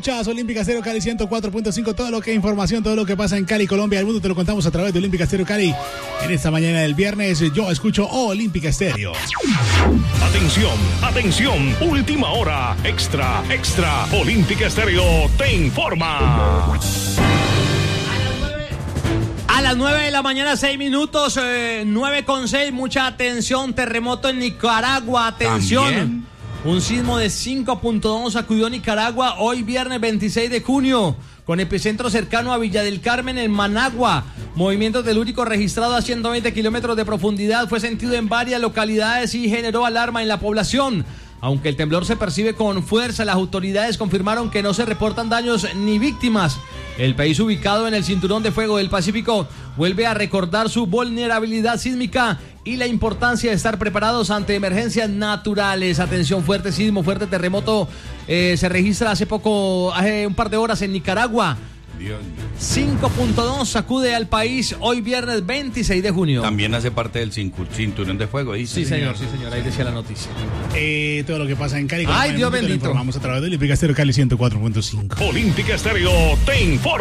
Escuchas Olímpica Estéreo Cali 104.5. Todo lo que es información, todo lo que pasa en Cali, Colombia, el mundo te lo contamos a través de Olímpica Estéreo Cali. En esta mañana del viernes, yo escucho Olímpica Estéreo. Atención, atención. Última hora. Extra, extra. Olímpica Estéreo te informa. A las 9 de la mañana, 6 minutos, 9:06. Mucha atención. Terremoto en Nicaragua. Atención. ¿También? Un sismo de 5.2 sacudió Nicaragua hoy viernes 26 de junio, con epicentro cercano a Villa del Carmen, en Managua. Movimiento telúrico registrado a 120 kilómetros de profundidad fue sentido en varias localidades y generó alarma en la población. Aunque el temblor se percibe con fuerza, las autoridades confirmaron que no se reportan daños ni víctimas. El país, ubicado en el cinturón de fuego del Pacífico, vuelve a recordar su vulnerabilidad sísmica y la importancia de estar preparados ante emergencias naturales. Atención, fuerte sismo, fuerte terremoto se registra hace un par de horas en Nicaragua. 5.2 sacude al país hoy viernes 26 de junio. También hace parte del cinturón de fuego, dice. Sí, señor, ahí decía la noticia. Todo lo que pasa en Cali. Ay, Dios bendito. bendito. Lo informamos a través de Olímpica Estéreo Cali 104.5. Olímpica Estéreo te informa.